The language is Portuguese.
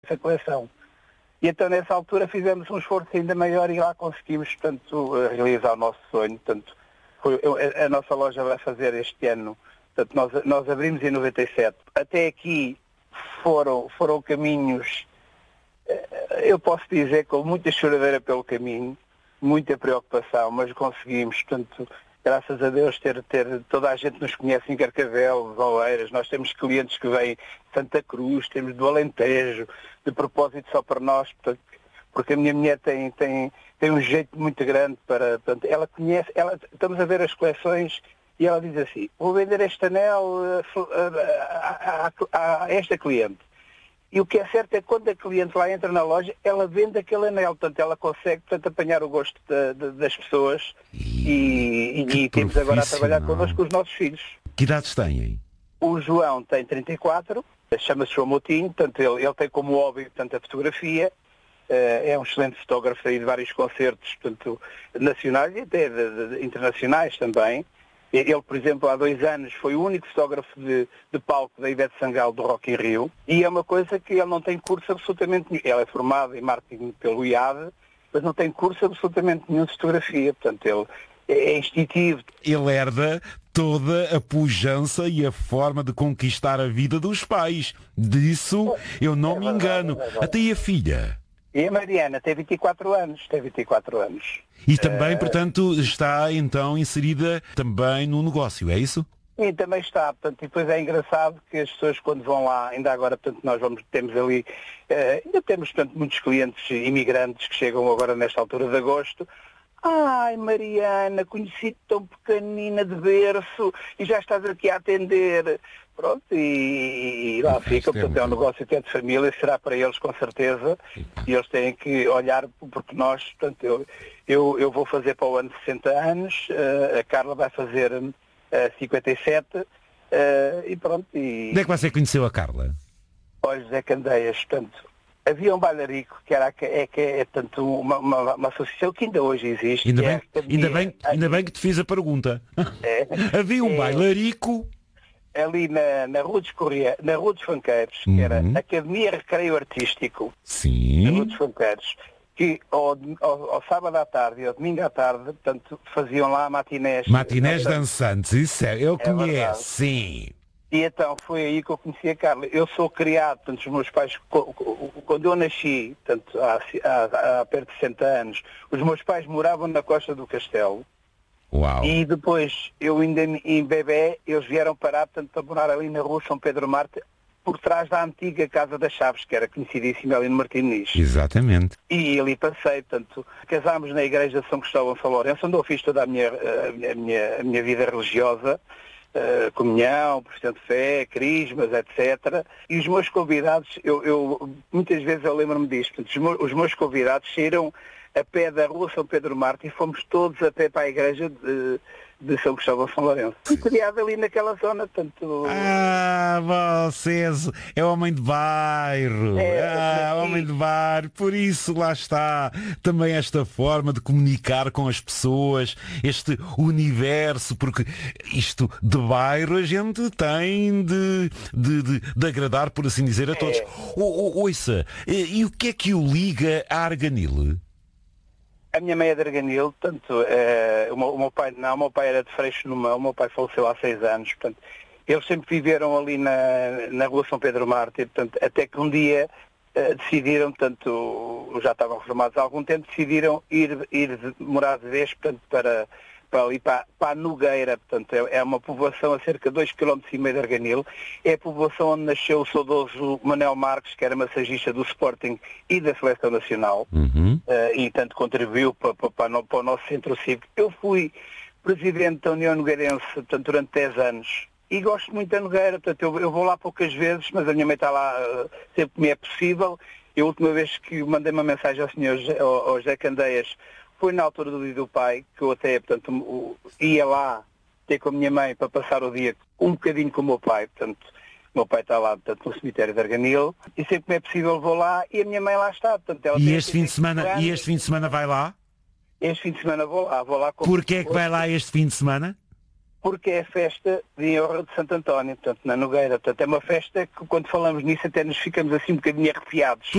essa coleção. E então nessa altura fizemos um esforço ainda maior e lá conseguimos, portanto, realizar o nosso sonho. Portanto, a nossa loja vai fazer este ano, portanto, nós abrimos em 97. Até aqui foram caminhos, eu posso dizer, com muita choradeira pelo caminho, muita preocupação, mas conseguimos, portanto, graças a Deus, ter toda a gente nos conhece em Carcavelos, Oeiras, nós temos clientes que vêm de Santa Cruz, temos do Alentejo, de propósito só para nós, portanto, porque a minha mulher tem um jeito muito grande para, portanto, ela conhece, estamos a ver as coleções e ela diz assim, vou vender este anel a esta cliente. E o que é certo é que quando a cliente lá entra na loja, ela vende aquele anel, portanto ela consegue, portanto, apanhar o gosto das pessoas e temos agora a trabalhar connosco os nossos filhos. Que idades têm? O João tem 34, chama-se João Moutinho, portanto ele tem como hobby, portanto, a fotografia, é um excelente fotógrafo aí de vários concertos, portanto, nacionais e até internacionais também. Ele, por exemplo, há 2 anos foi o único fotógrafo de palco da Ivete Sangalo do Rock in Rio e é uma coisa que ele não tem curso absolutamente nenhum. Ele é formado em marketing pelo IAD, mas não tem curso absolutamente nenhum de fotografia, portanto ele é instintivo. Ele herda toda a pujança e a forma de conquistar a vida dos pais. Disso eu não me engano. Até e a filha? E a Mariana tem 24 anos. E também, portanto, está então inserida também no negócio, é isso? E também está, portanto, e depois é engraçado que as pessoas quando vão lá, ainda agora, portanto, temos ali, ainda temos, portanto, muitos clientes imigrantes que chegam agora nesta altura de agosto. Ai, Mariana, conheci-te tão pequenina de berço e já estás aqui a atender. Pronto, e lá fica, portanto, é um negócio que é de família, será para eles com certeza, e eles têm que olhar, porque nós, portanto, eu vou fazer para o ano 60 anos, a Carla vai fazer 57, e pronto. Onde é que você conheceu a Carla? Olha, José Candeias, portanto, havia um bailarico que é tanto uma associação que ainda hoje existe. Ainda bem que te fiz a pergunta. Havia um bailarico ali na Rua dos Correia, na Rua dos Fanqueiros, que era Academia Recreio Artístico. Sim. Na Rua dos Fanqueiros, que ao sábado à tarde e ao domingo à tarde, portanto, faziam lá matinés. Matinés dançantes, isso eu conheço, verdade. sim. E então foi aí que eu conheci a Carla. Eu sou criado, portanto, os meus pais, quando eu nasci, portanto, há perto de 60 anos, os meus pais moravam na Costa do Castelo. Uau. E depois, eu ainda em bebé, eles vieram parar, portanto, para morar ali na Rua São Pedro Marte, por trás da antiga Casa das Chaves, que era conhecidíssima ali no Martim Nis. Exatamente. E ali passei, portanto, casámos na igreja de São Cristóvão de São Lourenço, onde eu fiz toda a minha vida religiosa, comunhão, profissão de fé, crismas, etc. E os meus convidados, muitas vezes eu lembro-me disto, portanto, os meus convidados saíram a pé da Rua São Pedro Marte e fomos todos até para a igreja de São Cristóvão de São Lourenço. Fui criado ali naquela zona, portanto... Vocês é homem de bairro. Homem de bairro. Por isso lá está também esta forma de comunicar com as pessoas, este universo, porque isto de bairro a gente tem de agradar, por assim dizer, a todos. Ouça, e o que é que o liga a Arganil? A minha mãe é de Arganil, portanto, o meu pai não, o meu pai era de Freixo no Mão, o meu pai faleceu há 6 anos, portanto, eles sempre viveram ali na Rua São Pedro Mártir, portanto, até que um dia decidiram, portanto, já estavam reformados há algum tempo, decidiram ir morar de vez, portanto, para ali para a Nogueira, portanto, é uma povoação a cerca de 2,5 km de Arganil, é a povoação onde nasceu o saudoso Manuel Marques, que era massagista do Sporting e da Seleção Nacional, e tanto contribuiu para o nosso centro cívico. Eu fui presidente da União Nogueirense, portanto, durante 10 anos, e gosto muito da Nogueira, portanto, eu vou lá poucas vezes, mas a minha mãe está lá sempre que me é possível. A última vez que mandei uma mensagem ao José Candeias, foi na altura do dia do pai, que eu até, portanto, ia lá ter com a minha mãe para passar o dia um bocadinho com o meu pai, portanto, o meu pai está lá, portanto, no cemitério de Arganil, e sempre que me é possível vou lá, e a minha mãe lá está, portanto, ela e este fim de semana vai lá? Este fim de semana vou lá. Porquê é que vai lá este fim de semana? porque é a festa de honra de Santo António, portanto, na Nogueira. Portanto, é uma festa que, quando falamos nisso, até nos ficamos assim um bocadinho arrepiados.